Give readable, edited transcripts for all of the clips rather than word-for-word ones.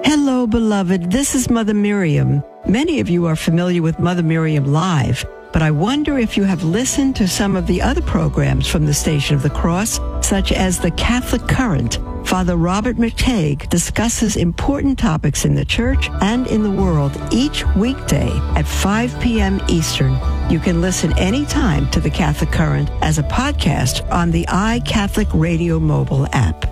Hello, beloved. This is Mother Miriam. Many of you are familiar with Mother Miriam Live, but I wonder if you have listened to some of the other programs from the Station of the Cross, such as The Catholic Current. Father Robert McTague discusses important topics in the church and in the world each weekday at 5 p.m. Eastern. You can listen anytime to The Catholic Current as a podcast on the iCatholic Radio mobile app.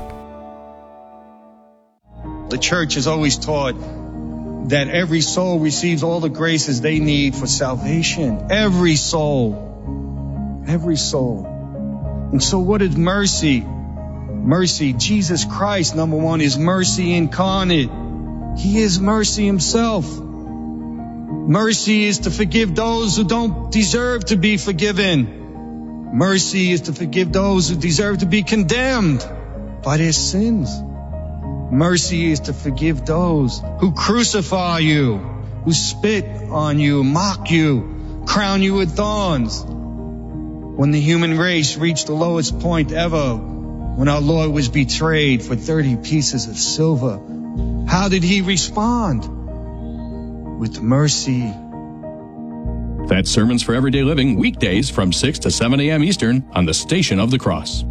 The church has always taught that every soul receives all the graces they need for salvation. Every soul. Every soul. And so what is mercy? Mercy, Jesus Christ, number one, is mercy incarnate. He is mercy himself. Mercy is to forgive those who don't deserve to be forgiven. Mercy is to forgive those who deserve to be condemned by their sins. Mercy is to forgive those who crucify you, who spit on you, mock you, crown you with thorns. When the human race reached the lowest point ever, when our Lord was betrayed for 30 pieces of silver, how did he respond? With mercy. That's Sermons for Everyday Living, weekdays from 6 to 7 a.m. Eastern on the Station of the Cross.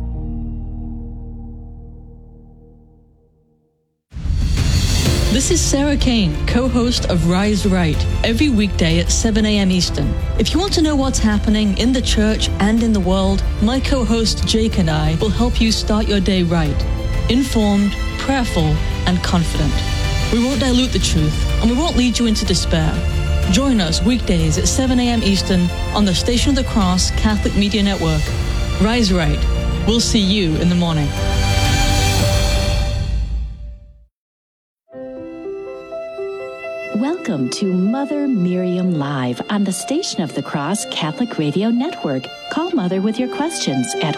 This is Sarah Kane, co-host of Rise Right, every weekday at 7 a.m. Eastern. If you want to know what's happening in the church and in the world, my co-host Jake and I will help you start your day right, informed, prayerful, and confident. We won't dilute the truth, and we won't lead you into despair. Join us weekdays at 7 a.m. Eastern on the Station of the Cross Catholic Media Network. Rise Right. We'll see you in the morning. Welcome to Mother Miriam Live on the Station of the Cross Catholic Radio Network. Call Mother with your questions at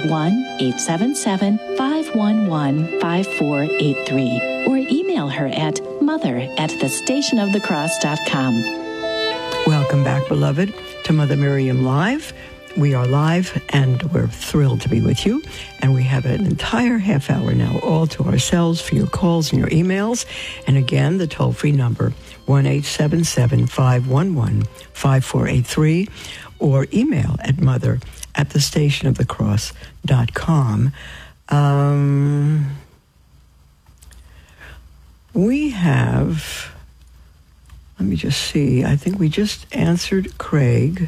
1-877-511-5483 or email her at mother@thestationofthecross.com. Welcome back, beloved, to Mother Miriam Live. We are live, and we're thrilled to be with you. And we have an entire half hour now all to ourselves for your calls and your emails. And again, the toll-free number, 1-877-511-5483, or email at mother@thestationofthecross.com. We have, let me just see, I think we just answered Craig.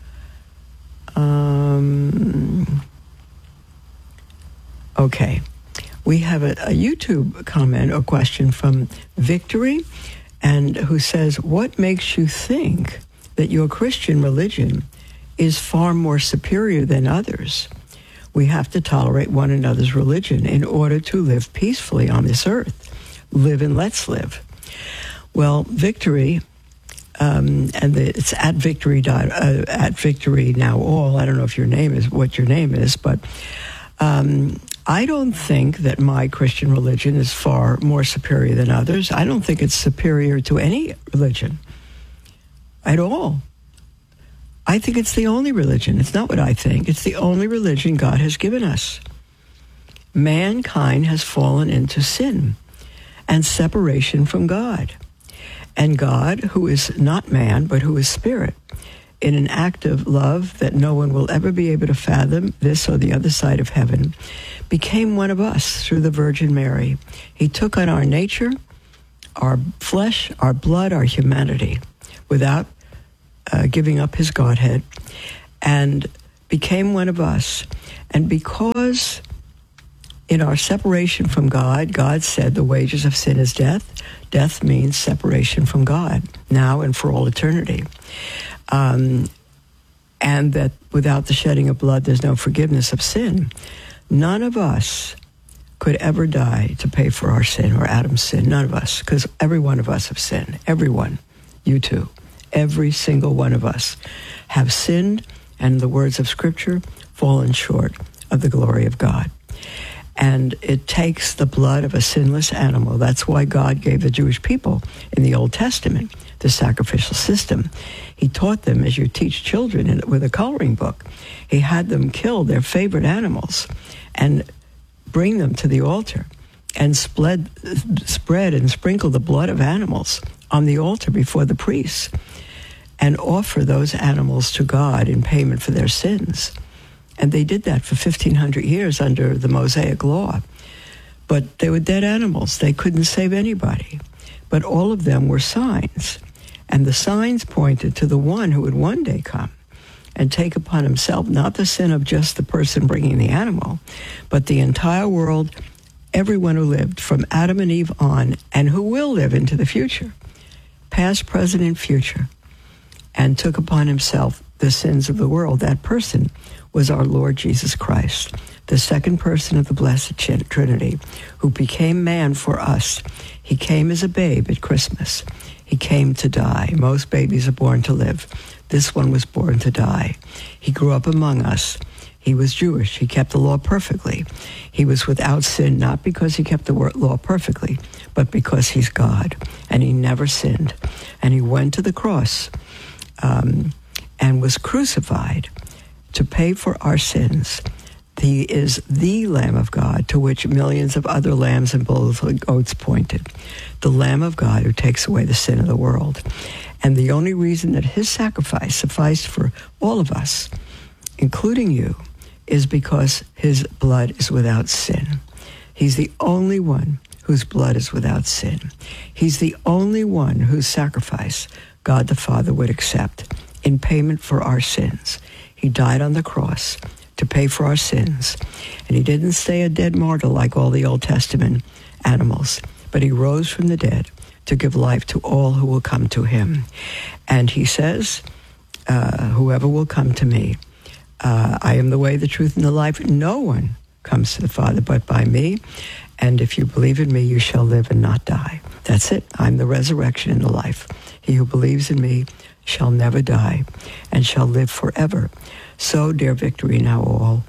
Okay. We have a YouTube comment or question from Victory, and who says, what makes you think that your Christian religion is far more superior than others? We have to tolerate one another's religion in order to live peacefully on this earth. Live and let's live. Well, Victory, it's at Victory Now All. I don't know if what your name is, but I don't think that my Christian religion is far more superior than others. I don't think it's superior to any religion at all. I think it's the only religion. It's not what I think. It's the only religion God has given us. Mankind has fallen into sin and separation from God. And God, who is not man, but who is spirit, in an act of love that no one will ever be able to fathom, this or the other side of heaven, became one of us through the Virgin Mary. He took on our nature, our flesh, our blood, our humanity, without giving up his Godhead, and became one of us. And because in our separation from God, God said the wages of sin is death. Death means separation from God, now and for all eternity. And that without the shedding of blood, there's no forgiveness of sin. None of us could ever die to pay for our sin or Adam's sin. None of us, because every one of us have sinned. Everyone, you too. Every single one of us have sinned, and in the words of Scripture, fallen short of the glory of God. And it takes the blood of a sinless animal. That's why God gave the Jewish people in the Old Testament the sacrificial system. He taught them, as you teach children with a coloring book, he had them kill their favorite animals and bring them to the altar and spread and sprinkle the blood of animals on the altar before the priests and offer those animals to God in payment for their sins. And they did that for 1,500 years under the Mosaic law. But they were dead animals. They couldn't save anybody. But all of them were signs. And the signs pointed to the one who would one day come and take upon himself not the sin of just the person bringing the animal, but the entire world, everyone who lived from Adam and Eve on, and who will live into the future, past, present, and future, and took upon himself the sins of the world. That person was our Lord Jesus Christ, the second person of the Blessed Trinity, who became man for us. He came as a babe at Christmas. He came to die. Most babies are born to live. This one was born to die. He grew up among us. He was Jewish. He kept the law perfectly. He was without sin, not because he kept the law perfectly, but because he's God, and he never sinned. And he went to the cross and was crucified to pay for our sins. He is the Lamb of God, to which millions of other lambs and bulls and goats pointed. The Lamb of God who takes away the sin of the world. And the only reason that his sacrifice sufficed for all of us, including you, is because his blood is without sin. He's the only one whose blood is without sin. He's the only one whose sacrifice God the Father would accept in payment for our sins. He died on the cross to pay for our sins. And he didn't stay a dead martyr like all the Old Testament animals, but he rose from the dead to give life to all who will come to him. And he says, whoever will come to me, I am the way, the truth, and the life. No one comes to the Father but by me. And if you believe in me, you shall live and not die. That's it. I'm the resurrection and the life. He who believes in me shall never die and shall live forever. So, dear Victory Now All,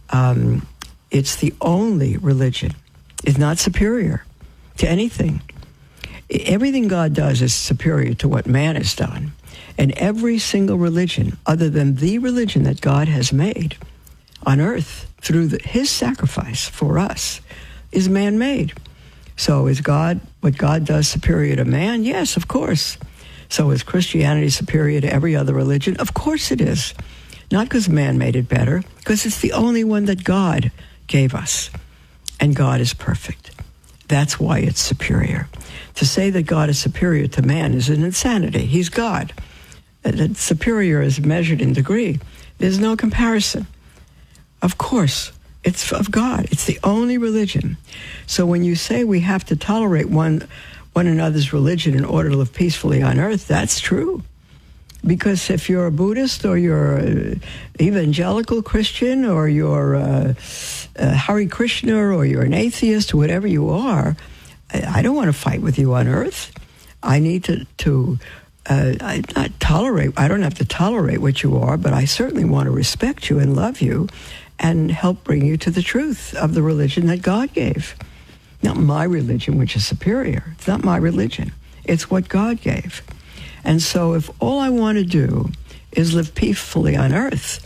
it's the only religion. It's not superior to anything. Everything God does is superior to what man has done. And every single religion, other than the religion that God has made on earth through his sacrifice for us, is man-made. So is God, what God does, superior to man? Yes, of course. So is Christianity superior to every other religion? Of course it is. Not because man made it better, because it's the only one that God gave us. And God is perfect. That's why it's superior. To say that God is superior to man is an insanity. He's God. That superior is measured in degree. There's no comparison. Of course, it's of God. It's the only religion. So when you say we have to tolerate one another's religion in order to live peacefully on earth, that's true. Because if you're a Buddhist or you're an evangelical Christian or you're a Hare Krishna or you're an atheist or whatever you are, I don't want to fight with you on earth. I need to not tolerate. I don't have to tolerate what you are, but I certainly want to respect you and love you and help bring you to the truth of the religion that God gave. Not my religion, which is superior. It's not my religion. It's what God gave. And so if all I want to do is live peacefully on earth,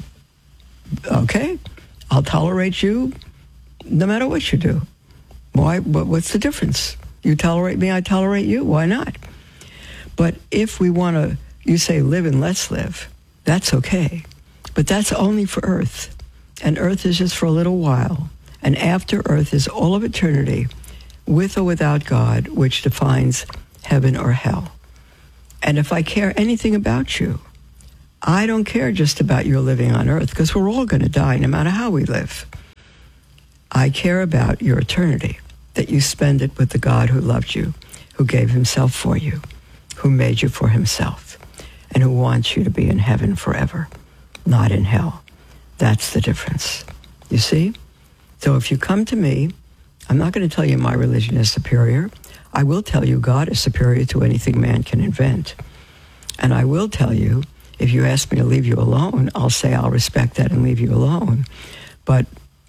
okay, I'll tolerate you no matter what you do. Why? What's the difference? You tolerate me, I tolerate you. Why not? But if we want to, you say live and let's live, that's okay. But that's only for earth. And earth is just for a little while. And after earth is all of eternity, with or without God, which defines heaven or hell. And if I care anything about you, I don't care just about your living on earth, because we're all going to die no matter how we live. I care about your eternity, that you spend it with the God who loved you, who gave himself for you, who made you for himself, and who wants you to be in heaven forever, not in hell. That's the difference. You see? So if you come to me, I'm not going to tell you my religion is superior. I will tell you God is superior to anything man can invent. And I will tell you, if you ask me to leave you alone, I'll say I'll respect that and leave you alone. But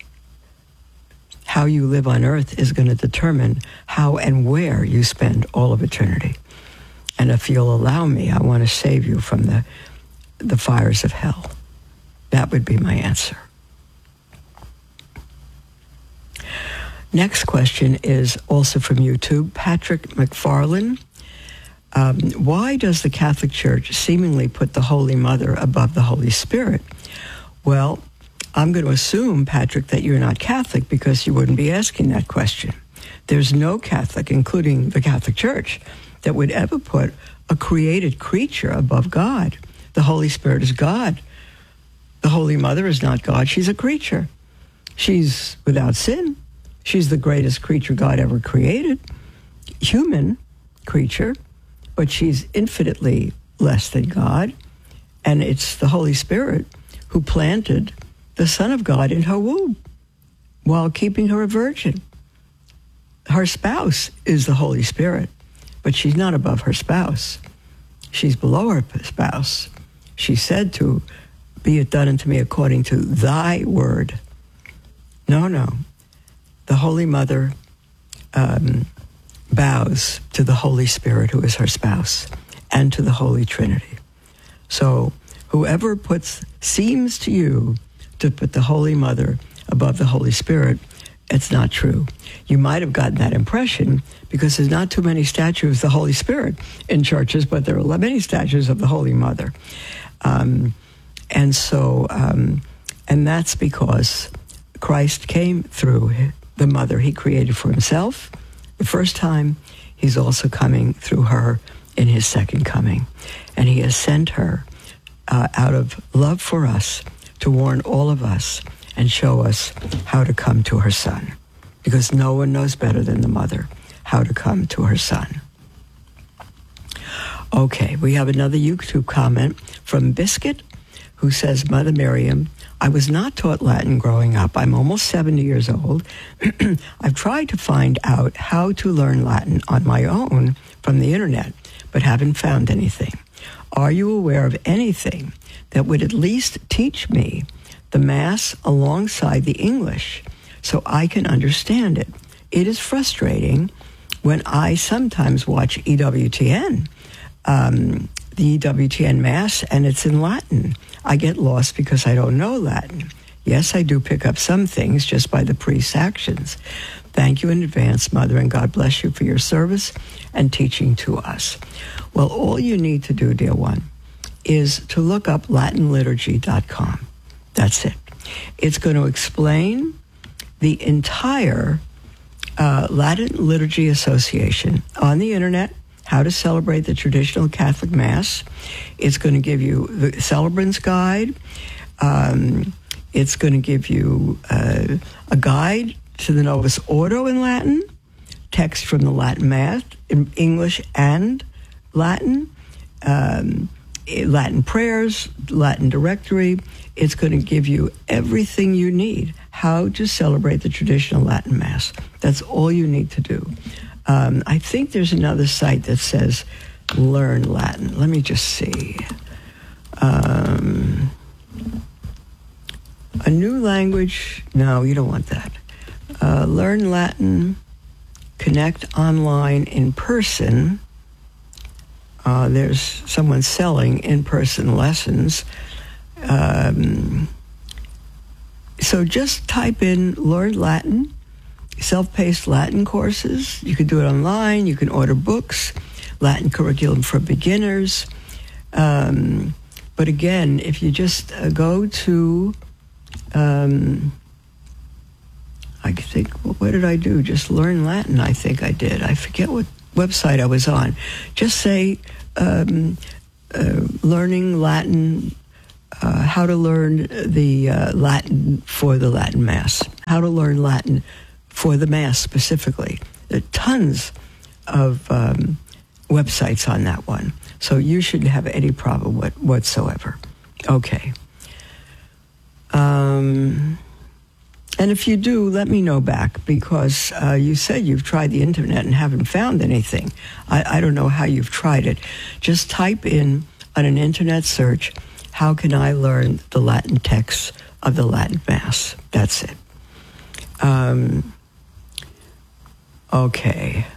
how you live on earth is going to determine how and where you spend all of eternity. And if you'll allow me, I want to save you from the fires of hell. That would be my answer. Next question is also from YouTube. Patrick McFarlane. Why does the Catholic Church seemingly put the Holy Mother above the Holy Spirit? Well, I'm going to assume, Patrick, that you're not Catholic because you wouldn't be asking that question. There's no Catholic, including the Catholic Church, that would ever put a created creature above God. The Holy Spirit is God. The Holy Mother is not God. She's a creature. She's without sin. She's the greatest creature God ever created. Human creature, but she's infinitely less than God. And it's the Holy Spirit who planted the Son of God in her womb while keeping her a virgin. Her spouse is the Holy Spirit, but she's not above her spouse. She's below her spouse. She said to, be it done unto me according to thy word. No. The Holy Mother bows to the Holy Spirit, who is her spouse, and to the Holy Trinity. So whoever seems to you to put the Holy Mother above the Holy Spirit, it's not true. You might have gotten that impression because there's not too many statues of the Holy Spirit in churches, but there are many statues of the Holy Mother. And that's because Christ came through the Mother he created for himself the first time. He's also coming through her in his second coming. And he has sent her out of love for us to warn all of us and show us how to come to her Son. Because no one knows better than the Mother how to come to her Son. Okay, we have another YouTube comment from Biscuit, who says, Mother Miriam, I was not taught Latin growing up. I'm almost 70 years old. I've tried to find out how to learn Latin on my own from the internet, but haven't found anything. Are you aware of anything that would at least teach me the Mass alongside the English so I can understand it? It is frustrating when I sometimes watch EWTN, the EWTN Mass, and it's in Latin. I get lost because I don't know Latin. Yes, I do pick up some things just by the priest's actions. Thank you in advance, Mother, and God bless you for your service and teaching to us. Well, all you need to do, dear one, is to look up LatinLiturgy.com. That's it. It's going to explain the entire Latin Liturgy Association on the internet, how to celebrate the traditional Catholic Mass. It's going to give you the celebrant's guide. It's going to give you a guide to the Novus Ordo in Latin, text from the Latin Mass in English and Latin, Latin prayers, Latin directory. It's going to give you everything you need, how to celebrate the traditional Latin Mass. That's all you need to do. I think there's another site that says Learn Latin. Let me just see. A new language. No, you don't want that. Learn Latin. Connect online in person. There's someone selling in-person lessons. So just type in Learn Latin. Self-paced Latin courses. You can do it online. You can order books, Latin curriculum for beginners. But again, if you just go to, I think, what did I do? Just Learn Latin, I think I did. I forget what website I was on. Just say, learning Latin, how to learn the Latin for the Latin Mass, how to learn Latin for the Mass specifically. There are tons of websites on that one. So you shouldn't have any problem whatsoever. Okay. And if you do, let me know back, because you said you've tried the internet and haven't found anything. I don't know how you've tried it. Just type in on an internet search, how can I learn the Latin texts of the Latin Mass? That's it. Okay.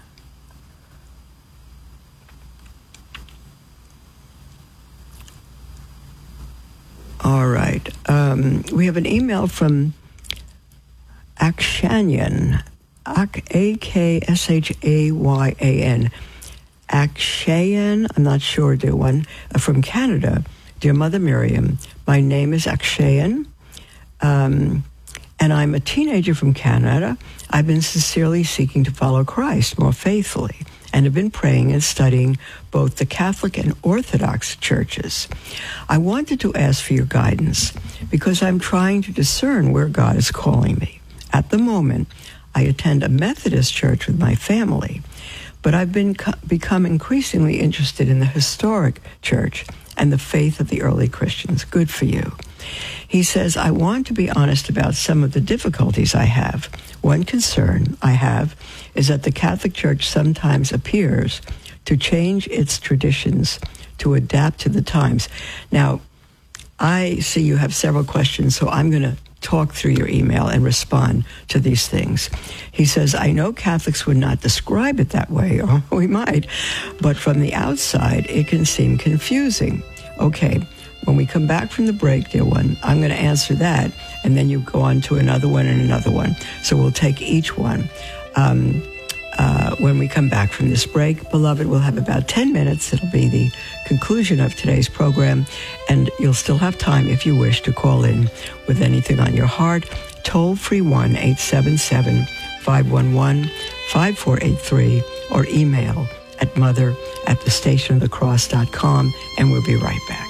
All right. We have an email from Akshanyan. Akshayan. Akshayan, I'm not sure, dear one, from Canada. Dear Mother Miriam, my name is Akshayan, and I'm a teenager from Canada. I've been sincerely seeking to follow Christ more faithfully and have been praying and studying both the Catholic and Orthodox churches. I wanted to ask for your guidance because I'm trying to discern where God is calling me. At the moment, I attend a Methodist church with my family, but I've become increasingly interested in the historic church and the faith of the early Christians. Good for you. He says, I want to be honest about some of the difficulties I have. One concern I have is that the Catholic Church sometimes appears to change its traditions to adapt to the times. Now, I see you have several questions, so I'm going to talk through your email and respond to these things. He says, I know Catholics would not describe it that way, or we might, but from the outside, it can seem confusing. Okay, when we come back from the break, dear one, I'm going to answer that, and then you go on to another one and another one. So we'll take each one. When we come back from this break, beloved, we'll have about 10 minutes. It'll be the conclusion of today's program, and you'll still have time, if you wish, to call in with anything on your heart. Toll-free 1-877-511-5483 or email at mother@thestationofthecross.com, and we'll be right back.